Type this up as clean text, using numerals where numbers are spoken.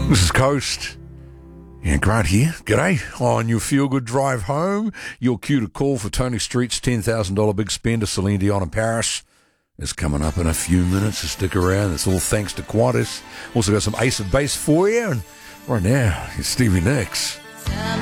This is Coast. Yeah, Grant here. G'day. On your feel-good drive home, your cue to call for Tony Street's $10,000 big spender, Celine Dion in Paris, is coming up in a few minutes, so stick around. It's all thanks to Qantas. Also got some Ace of Base for you, and right now, it's Stevie Nicks.